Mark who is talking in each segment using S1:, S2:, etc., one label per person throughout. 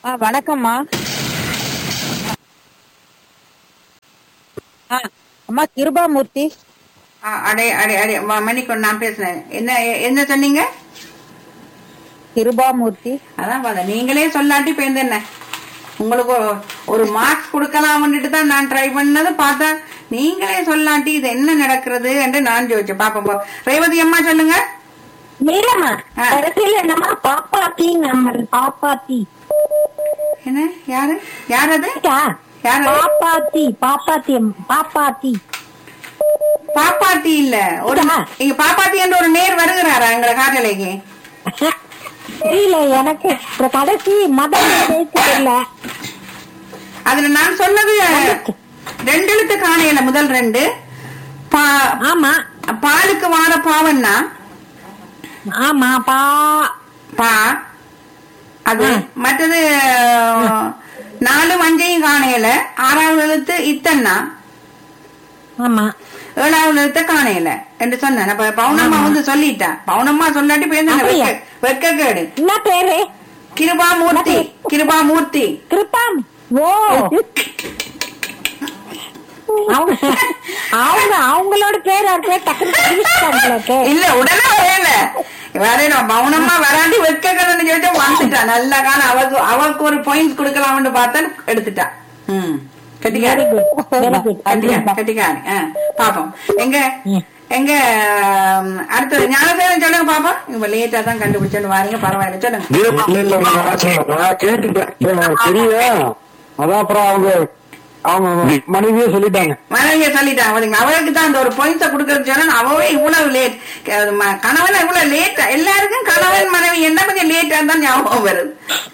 S1: வணக்கம்மா. அம்மா கிருபாமூர்த்தி.
S2: அடே அடே அடே மன்னிக்கணும், நான் பேசுனேன். என்ன என்ன சொன்னீங்க?
S1: கிருபாமூர்த்தி.
S2: அதான் பார்த்தேன், நீங்களே சொல்லாட்டி இப்ப என்ன உங்களுக்கு ஒரு மார்க்ஸ் கொடுக்கலாம்னுட்டு தான் நான் ட்ரை பண்ணது. பார்த்தா நீங்களே சொல்லாட்டி இது என்ன நடக்கிறது என்று நான் ஜோதிச்சேன். பாப்போம். ரேவதி அம்மா சொல்லுங்க.
S1: பாப்பாத்தி. பாப்பாத்தி
S2: என்ன? யாரு யார் அது? யாரு?
S1: பாப்பாத்தி. பாப்பாத்தி. பாப்பாத்தி.
S2: பாப்பாத்தி இல்ல, ஒரு இங்க பாப்பாத்தி என்ற ஒரு நேர் வருகிறாரா எங்களை காட்டலைக்கு?
S1: இல்ல, எனக்கு கடைசி மதம் இல்ல.
S2: அதுல நான் சொன்னது ரெண்டு எழுத்து காணையில முதல் ரெண்டு.
S1: ஆமா,
S2: பாலுக்கு வார பாவன்னா.
S1: ஆமா,
S2: பா அது. மற்றது 4 5 காணையில 6வது எழுத்து இத்தன்னா.
S1: ஆமா,
S2: 7வது எழுத்து காணையில என்று சொன்னேன். அப்ப பவுனம்மா வந்து சொல்லிட்டா. பவுனம்மா சொல்லாட்டி பேர் வெக்க கேடு.
S1: என்ன பேரு?
S2: கிருபாமூர்த்தி. கிருபாமூர்த்தி.
S1: கிருபாம். ஓ, அவங்களோட பேர்
S2: இல்ல, உடனே வரல. வரேன் பவுனம்மா வராண்டி வெக்க கேடுன்னு சொல்லிட்டு வந்துட்டா. நல்ல காலம் அவருக்கு ஒரு பாயிண்ட்ஸ் கொடுக்கலாம்னு பார்த்தா எடுத்துட்டா. கட்டிக்காரி. பாப்போம். எங்க எங்க அடுத்தது ஞானசேகரன் சொல்லுங்க பாப்போம். இப்ப லேட்டா தான் கண்டுபிடிச்சோன்னு வாரீங்க, பரவாயில்ல சொல்லுங்க.
S3: அதான் அப்புறம் அவங்க மனைவியே சொல்லிட்டாங்க.
S2: அவளுக்கு தான் அந்த ஒரு பாயிண்ட்ஸ கொடுக்கறது சொன்னா அவவே இவ்வளவு லேட். கணவன் இவ்வளவு லேட். எல்லாருக்கும் கணவன் மனைவி என்ன கொஞ்சம் லேட்டா தான் ஞாபகம் வருது.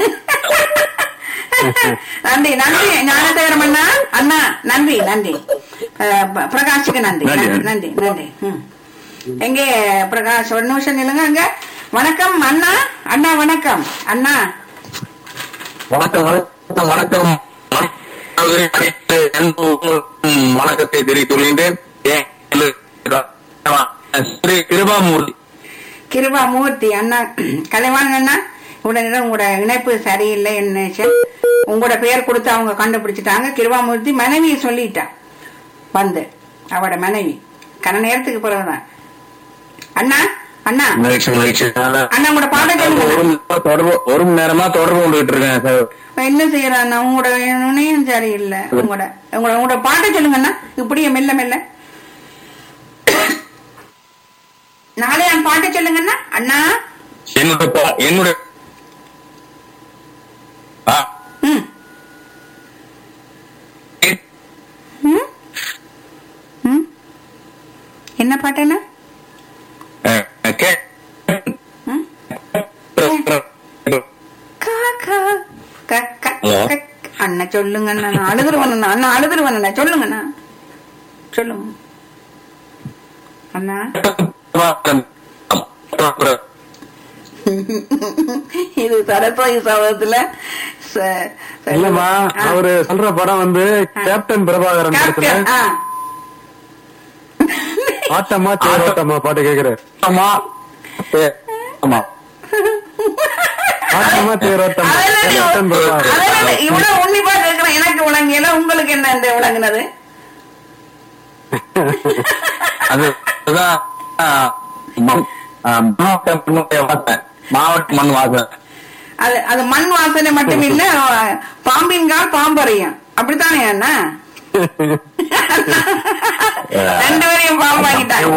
S2: நன்றி நன்றி ஞானசேகரம் அண்ணா. அண்ணா நன்றி நன்றி. பிரகாஷுக்கு நன்றி நன்றி நன்றி. எங்கே பிரகாஷ்? ஒரு நிமிஷம் நில்லுங்க. அங்க வணக்கம் அண்ணா. அண்ணா வணக்கம் அண்ணா.
S4: வணக்கம் வணக்கம். வணக்கத்தை தெரிவித்துள்ளேன். கிருபாமூர்த்தி.
S2: கிருபாமூர்த்தி அண்ணா. கலைவாணன் அண்ணா, உடனே உங்களோட இணைப்பு சரியில்லை. என்ன உங்களோட பெயர் கொடுத்து அவங்க கண்டுபிடிச்சிட்டாங்க. கிருபாமூர்த்தி மனைவியை சொல்லிட்டா வந்து, அவட மனைவி கன நேரத்துக்கு பிறகுதான். அண்ணா அண்ணா அண்ணா உங்களோட பாடம் சொல்லுங்க.
S4: ஒரு மணி நேரமா தொடர்பு கொண்டுகிட்டு இருக்கேன்.
S2: என்ன செய்யறா அண்ணா? உங்களோட நுணையும் சரியில்லை. உங்களோட பாட்டை சொல்லுங்க அண்ணா. இப்படியே மெல்ல மெல்ல நாளே என் பாட்டை சொல்லுங்க அண்ணா. அண்ணா
S4: என்னுடைய
S2: என்ன பாட்டுன்னா அண்ணா சொல்லுங்க அண்ணா. அழுதுருவன் அண்ணா. அழுதுருவன் அண்ணா. சொல்லுங்க அண்ணா. சொல்லுங்க அண்ணா. இது சரஸ்வதி சபதத்துல
S3: இல்லம்மா, அவரு சொல்ற படம் வந்து கேப்டன் பிரபாகரன். ஆட்டமா தேரோட்டமா பாட்டு கேக்குறேன். ஆமா ஆட்டமா தேரோட்டம். கேப்டன் பிரபாகரன்
S2: இவ்வளவு உன்னிப்பா கேட்கிறேன். எனக்கு விளங்கியல, உங்களுக்கு என்ன இந்த விளங்குனது?
S4: மாவட்ட மண் வாசனை.
S2: அது மண் வாசனை மட்டும் இல்ல, பாம்பின் கால் பாம்பறையும். அப்படித்தானே அண்ணா? ரெண்டு பேரையும் பாம்பாக்கிட்டாங்க.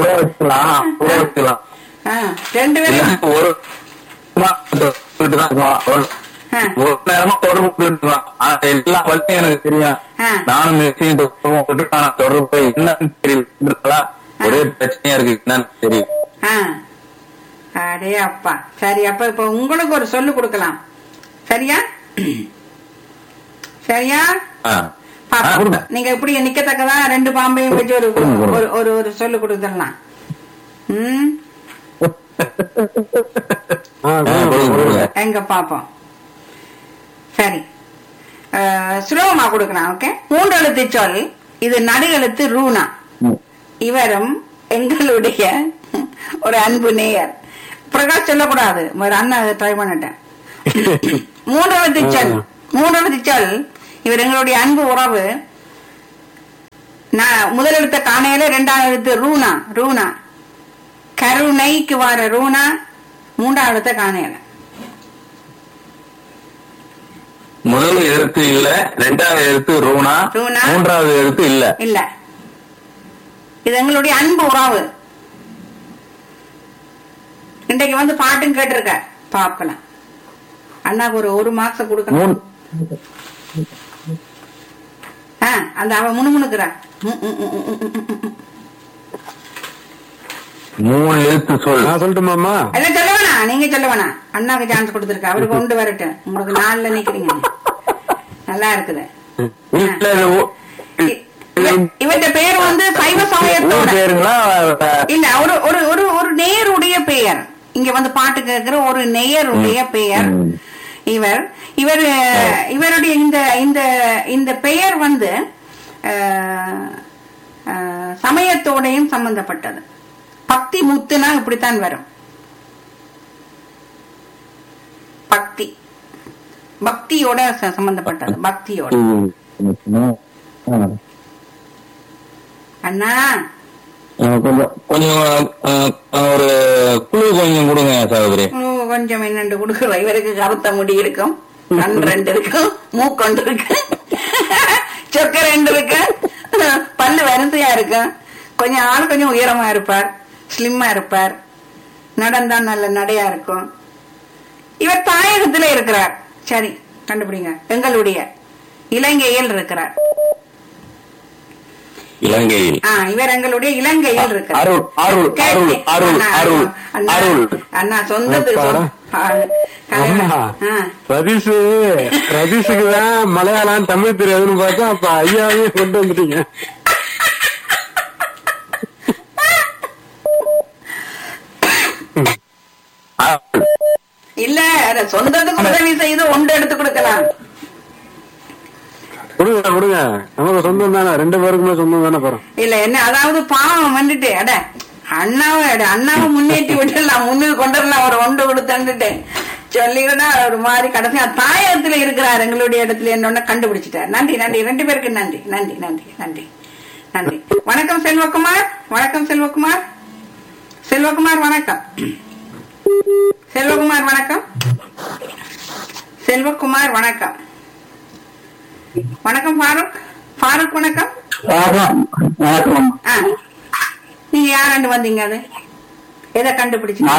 S2: ரெண்டு பேரும்
S4: ஒரு நேரமா தொடர்பு எல்லா வழியும் எனக்கு தெரியும். நானும் தொடர்பு என்னன்னு தெரியல. ஒரே பிரச்சனையா இருக்கு, என்னன்னு தெரியும்.
S2: அடே அப்பா. சரி, அப்ப இப்ப உங்களுக்கு ஒரு சொல்லு கொடுக்கலாம். சரியா? சரியா? நீங்க இப்படி நிக்கத்தக்கதா ரெண்டு பாம்பையும் வச்சு ஒரு சொல்லு கொடுத்துடலாம். எங்க பாப்போம். சரி, சுலபமா கொடுக்கலாம். ஓகே. 3 எழுத்து சொல். இது நடு எழுத்து ரூனா. இவரும் எங்களுடைய ஒரு அன்பு நேயர். பிரகாஷ் சொல்லக்கூடாது, ஒரு அண்ணா ட்ரை பண்ணிட்டேன். 3 எழுத்து சொல். மூன்றாவது சொல். இவர் எங்களுடைய அன்பு உறவு. முதல் எழுத்த காணையில, இரண்டாவது எழுத்து ரூனா. ரூனா கருணைக்கு வர ரூனா, மூன்றாவது எழுத்த காணையில.
S4: முதல் எழுத்து இல்ல, இரண்டாவது எழுத்து ரூனா,
S2: ரூனா,
S4: மூன்றாவது எழுத்து இல்ல.
S2: இல்ல. இது எங்களுடைய அன்பு உறவு. இன்றைக்கு வந்து பாட்டும் கேட்டிருக்க, பாக்கலாம். அண்ணாக்கு ஒரு மார்க்ஸ் கொடுக்கணும். அந்த அவ முணுமுணுக்குறா.
S4: 3 எழுத்து சொல்.
S3: நான் சொல்லட்டுமாமா?
S2: எல்லாம் சொல்ல வேணாம், நீங்க சொல்ல வேணாம். அண்ணாக்கு சான்ஸ் கொடுத்துருக்க, அவரு கொண்டு வரட்டும். உங்களுக்கு 4ல நிக்கிறீங்க, நல்லா இருக்குது. இவருடைய பெயர் வந்து சைவ சமயத்தோட இல்ல, ஒரு நேருடைய பெயர். இங்க வந்து பாட்டு கேட்கிற ஒரு நேயருடைய பெயர் இவருடைய இந்த பெயர் வந்து சமயத்தோடையும் சம்பந்தப்பட்டது. பக்தி முத்துனா இப்படித்தான் வரும். பக்தியோட சம்பந்தப்பட்டது. பக்தியோட. அண்ணா
S4: கொஞ்சம் ஒரு குழு கொஞ்சம் கொடுங்க சகோதரி.
S2: கொஞ்சம் என்னண்டு கொடுக்குற. இவருக்கு கருத்த முடி இருக்கும், கண் 2 இருக்கும், மூக்கொண்டு இருக்கு, சொக்க 2 இருக்கு, பல்லு வரிசையா இருக்கும். கொஞ்சம் ஆள் கொஞ்சம் உயரமா இருப்பார், ஸ்லிம்மா இருப்பார், நடந்தா நல்ல நடையா இருக்கும். இவர் தாயகத்துல இருக்கிறார். சரி, கண்டுபிடிங்க. எங்களுடைய இலங்கையில் இருக்கிறார்.
S4: இலங்கையில்.
S2: இவர் எங்களுடைய இலங்கையில் இருக்கிறார். அண்ணா சொந்தத்துக்கு
S3: ரதீஷுக்குதான் மலையாளம் தமிழ் தெரியாதுன்னு பார்த்தா அப்ப ஐயாவே கொண்டு வந்துட்டீங்க.
S2: இல்ல, சொந்தத்துக்கு உதவி செய்து ஒன்று எடுத்து கொடுக்கலாம்.
S3: கொடுங்க, நமக்கு சொந்தம் தானே, 2 பேருக்குமே சொந்தம் தானே. போறோம்
S2: இல்ல என்ன, அதாவது பாவம் வந்துட்டு அண்ணாவை முன்னேற்றி விட்டுலாம், முன்னுக்கு கொண்டுடலாம். ஒரு ஒன்று கொடுத்துட்டு சொல்லிக்கிட்டா ஒரு மாதிரி கடைசியா தாயகத்துல இருக்கிறார் எங்களுடைய இடத்துல என்ன கண்டுபிடிச்சிட்டார். நன்றி நன்றி, 2 பேருக்கு நன்றி நன்றி நன்றி நன்றி நன்றி. வணக்கம் செல்வகுமார். வணக்கம் செல்வகுமார். செல்வகுமார் வணக்கம். செல்வகுமார் வணக்கம். செல்வகுமார் வணக்கம். வணக்கம் ஃபாரூக். ஃபாரூக் வணக்கம். நீங்க யாராண்டு வந்தீங்க? அது எதை கண்டுபிடிச்சீங்க?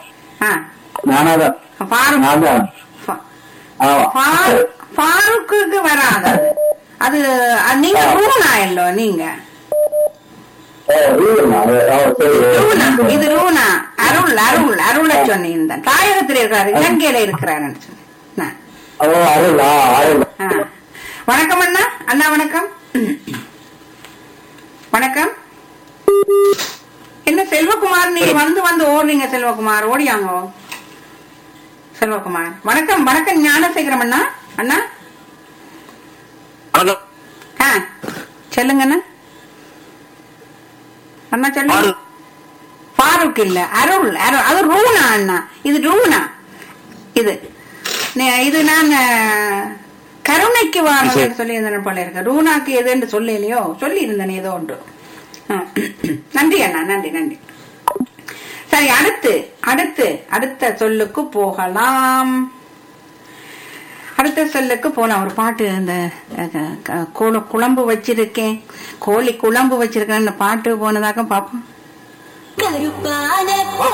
S2: ஃபாரூக்கு வராது அது. நீங்க ரூனா இல்லோ? நீங்க இது ரூனா. அருள சொன்னீங்க. தாயகத்தில் இருக்கிறாரு, இலங்கையில இருக்கிறாருன்னு சொன்ன. வணக்கம் அண்ணா. அண்ணா வணக்கம். வணக்கம். என்ன செல்வகுமார், நீங்க வந்து ஓடுறீங்க. செல்வகுமார் ஓடியாங்க. செல்வகுமார் வணக்கம். வணக்கம் ஞானசேகரம் அண்ணா. அண்ணா சொல்லுங்க அண்ணா. அண்ணா சொல்லுங்க. ஃபாரூக் இல்ல, அருள். அது ரூனா அண்ணா. இது ரூனா. இது நான் கருணைக்கு வாங்க சொல்லி இருந்தேன் போல இருக்க. ரூனாக்கு எதுன்னு சொல்லலையோ, சொல்லி இருந்தேன் ஏதோ ஒன்று. நன்றி அண்ணா, நன்றி நன்றி. சரி, அடுத்த சொல்லுக்கு போகலாம். அடுத்த சொல்லுக்கு போலாம். ஒரு பாட்டு, இந்த குழம்பு வச்சிருக்கேன், கோழி குழம்பு வச்சிருக்கேன், பாட்டு போனதாக பாப்போம்.